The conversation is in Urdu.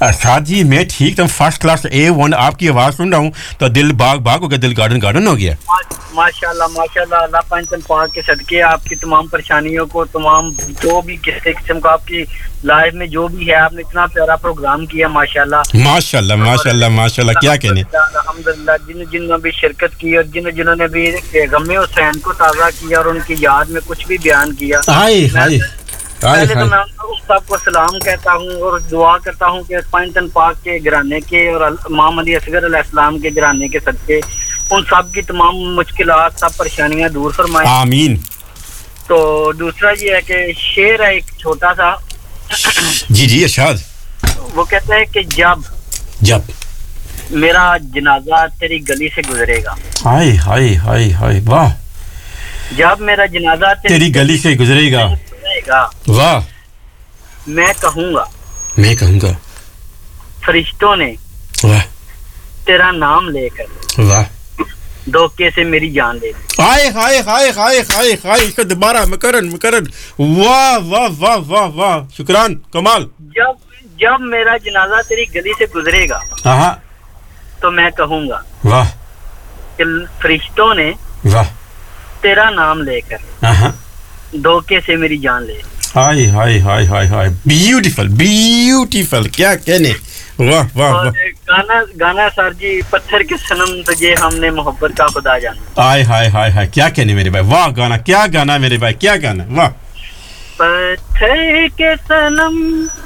ارشاد جی میں ٹھیک تم فرسٹ کلاس A1 آپ کی آواز سن رہا ہوں تو دل باغ باغ ہو گیا, دل گارڈن گارڈن ہو گیا. ماشاءاللہ اللہ پنچن پاک کے صدقے آپ کی تمام پریشانیوں کو, تمام جو بھی کسی قسم کا آپ کی لائف میں جو بھی ہے, آپ نے اتنا پیارا پروگرام کیا ماشاءاللہ ماشاءاللہ ماشاءاللہ ماشاءاللہ. کیا کہنے, الحمدللہ جنہوں نے بھی شرکت کی اور جنہوں نے بھی غم حسین کو تازہ کیا اور ان کی یاد میں کچھ بھی بیان کیا. پہلے تو میں اس سب کو سلام کہتا ہوں اور دعا کرتا ہوں کہ پنچن پاک کے گھرانے کے اور امام علی اصغر علیہ السلام کے گھرانے کے صدقے ان سب کی تمام مشکلات سب پریشانیاں دور فرمائیں, آمین. تو دوسرا یہ ہے کہ شعر ہے ایک چھوٹا سا. جی ارشاد. وہ کہتا ہے کہ جب میرا جنازہ تیری گلی سے گزرے گا, ہائے ہائے ہائے ہائے واہ, جب میرا جنازہ تیری گلی سے گزرے گا واہ, میں کہوں گا فرشتوں نے واہ تیرا نام لے کر واہ دھوکے سے میری جان لے لی. ہائے ہائے ہائے ہائے ہائے ہائے, اس کا دوبارہ مکرن واہ واہ واہ واہ واہ, شکران کمال. جب میرا جنازہ تیری گلی سے گزرے گا ہاں تو میں کہوں گا واہ کہ فرشتوں نے واہ تیرا نام لے کر ہاں دھوکے سے میری جان لے لی. ہائے ہائے ہائے ہائے ہائے, بیوٹیفل کیا کہنے, واہ واہ واہ. گانا سر جی, پتھر کے صنم تجھے ہم نے محبت کا خدا جانا. ہائے ہائے ہائے ہائے, کیا کہنے میرے بھائی, واہ گانا, کیا گانا میرے بھائی, کیا گانا, واہ. پتھر کے صنم